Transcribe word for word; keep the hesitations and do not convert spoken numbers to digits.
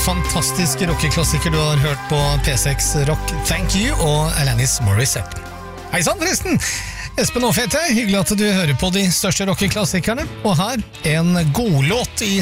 fantastisk rockeklassiker du har hørt på P seks Rock. Thank You og Alanis Morissette. Hei sann forresten! Espen Aafete, hyggelig at du hører på de største rockeklassikerne. Og her, en godlåt i